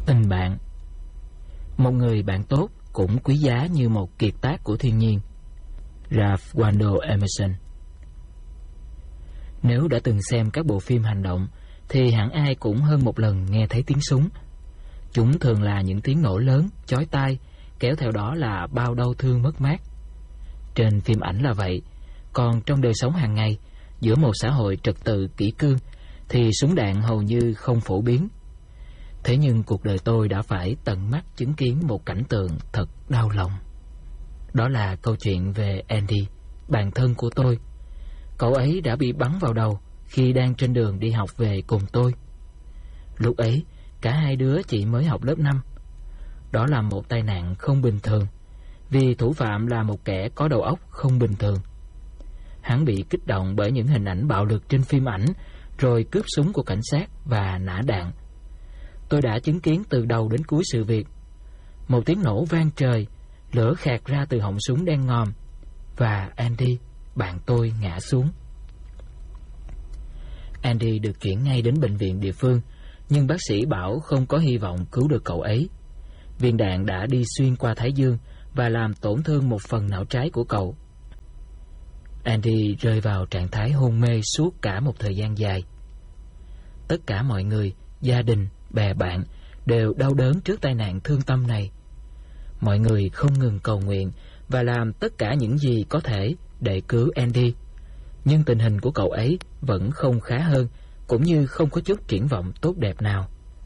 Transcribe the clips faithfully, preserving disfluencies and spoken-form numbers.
Tình bạn. Một người bạn tốt cũng quý giá như một kiệt tác của thiên nhiên. Ralph Waldo Emerson. Nếu đã từng xem các bộ phim hành động thì hẳn ai cũng hơn một lần nghe thấy tiếng súng. Chúng thường là những tiếng nổ lớn, chói tai, kéo theo đó là bao đau thương mất mát. Trên phim ảnh là vậy, còn trong đời sống hàng ngày, giữa một xã hội trật tự kỷ cương thì súng đạn hầu như không phổ biến. Thế nhưng cuộc đời tôi đã phải tận mắt chứng kiến một cảnh tượng thật đau lòng. Đó là câu chuyện về Andy, bạn thân của tôi. Cậu ấy đã bị bắn vào đầu khi đang trên đường đi học về cùng tôi. Lúc ấy, cả hai đứa chỉ mới học lớp năm. Đó là một tai nạn không bình thường, vì thủ phạm là một kẻ có đầu óc không bình thường. Hắn bị kích động bởi những hình ảnh bạo lực trên phim ảnh, rồi cướp súng của cảnh sát và nã đạn. Tôi đã chứng kiến từ đầu đến cuối sự việc. Một tiếng nổ vang trời, lửa khạc ra từ họng súng đen ngòm, và Andy, bạn tôi, ngã xuống. Andy được chuyển ngay đến bệnh viện địa phương, nhưng bác sĩ bảo không có hy vọng cứu được cậu ấy. Viên đạn đã đi xuyên qua thái dương và làm tổn thương một phần não trái của cậu. Andy rơi vào trạng thái hôn mê suốt cả một thời gian dài. Tất cả mọi người, gia đình, bè bạn đều đau đớn trước tai nạn thương tâm này. Mọi người không ngừng cầu nguyện và làm tất cả những gì có thể để cứu Andy. Nhưng tình hình của cậu ấy vẫn không khá hơn, cũng như không có chút triển vọng tốt đẹp nào.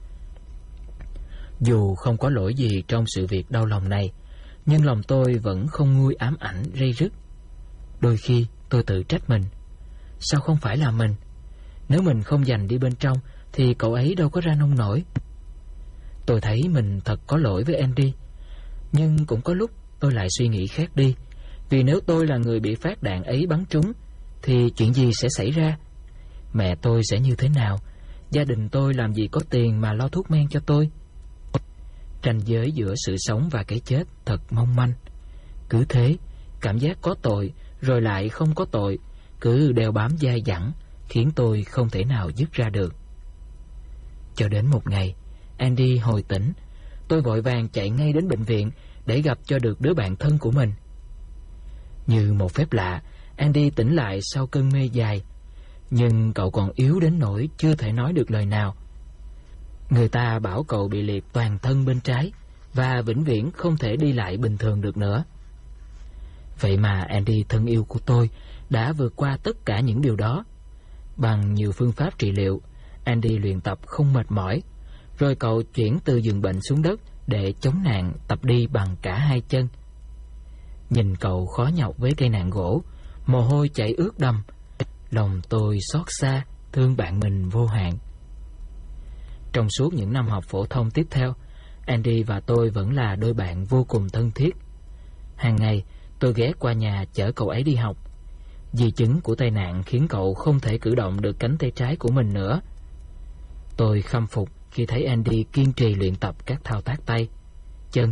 Dù không có lỗi gì trong sự việc đau lòng này, nhưng lòng tôi vẫn không nguôi ám ảnh ray rứt. Đôi khi tôi tự trách mình. Sao không phải là mình? Nếu mình không giành đi bên trong thì cậu ấy đâu có ra nông nổi. Tôi thấy mình thật có lỗi với Andy. Nhưng cũng có lúc tôi lại suy nghĩ khác đi. Vì nếu tôi là người bị phát đạn ấy bắn trúng thì chuyện gì sẽ xảy ra? Mẹ tôi sẽ như thế nào? Gia đình tôi làm gì có tiền mà lo thuốc men cho tôi? Ranh giới giữa sự sống và cái chết thật mong manh. Cứ thế, cảm giác có tội rồi lại không có tội cứ đeo bám dai dẳng, khiến tôi không thể nào dứt ra được. Cho đến một ngày, Andy hồi tỉnh. Tôi vội vàng chạy ngay đến bệnh viện để gặp cho được đứa bạn thân của mình. Như một phép lạ, Andy tỉnh lại sau cơn mê dài. Nhưng cậu còn yếu đến nỗi chưa thể nói được lời nào. Người ta bảo cậu bị liệt toàn thân bên trái và vĩnh viễn không thể đi lại bình thường được nữa. Vậy mà Andy thân yêu của tôi đã vượt qua tất cả những điều đó. Bằng nhiều phương pháp trị liệu, Andy luyện tập không mệt mỏi. Rồi cậu chuyển từ giường bệnh xuống đất để chống nạn tập đi bằng cả hai chân. Nhìn cậu khó nhọc với cây nạn gỗ, mồ hôi chảy ướt đầm, lòng tôi xót xa, thương bạn mình vô hạn. Trong suốt những năm học phổ thông tiếp theo, Andy và tôi vẫn là đôi bạn vô cùng thân thiết. Hàng ngày, tôi ghé qua nhà chở cậu ấy đi học. Di chứng của tai nạn khiến cậu không thể cử động được cánh tay trái của mình nữa. Tôi khâm phục khi thấy Andy kiên trì luyện tập các thao tác tay, chân.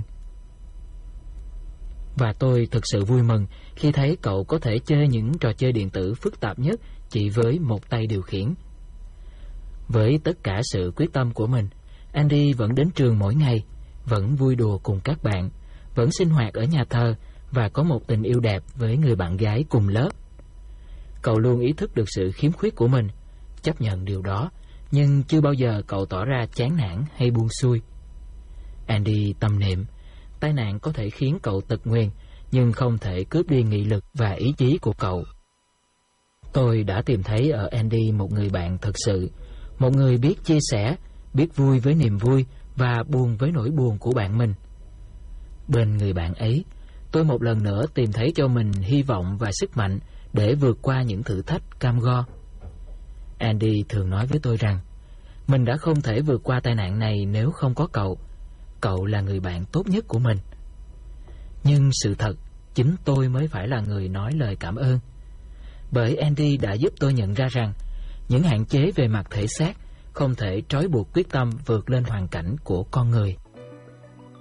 Và tôi thực sự vui mừng khi thấy cậu có thể chơi những trò chơi điện tử phức tạp nhất chỉ với một tay điều khiển. Với tất cả sự quyết tâm của mình, Andy vẫn đến trường mỗi ngày, vẫn vui đùa cùng các bạn, vẫn sinh hoạt ở nhà thờ và có một tình yêu đẹp với người bạn gái cùng lớp. Cậu luôn ý thức được sự khiếm khuyết của mình, chấp nhận điều đó, nhưng chưa bao giờ cậu tỏ ra chán nản hay buông xuôi. Andy tâm niệm, tai nạn có thể khiến cậu tật nguyền, nhưng không thể cướp đi nghị lực và ý chí của cậu. Tôi đã tìm thấy ở Andy một người bạn thật sự, một người biết chia sẻ, biết vui với niềm vui và buồn với nỗi buồn của bạn mình. Bên người bạn ấy, tôi một lần nữa tìm thấy cho mình hy vọng và sức mạnh để vượt qua những thử thách cam go. Andy thường nói với tôi rằng mình đã không thể vượt qua tai nạn này nếu không có cậu. Cậu là người bạn tốt nhất của mình. Nhưng sự thật, chính tôi mới phải là người nói lời cảm ơn. Bởi Andy đã giúp tôi nhận ra rằng những hạn chế về mặt thể xác không thể trói buộc quyết tâm vượt lên hoàn cảnh của con người.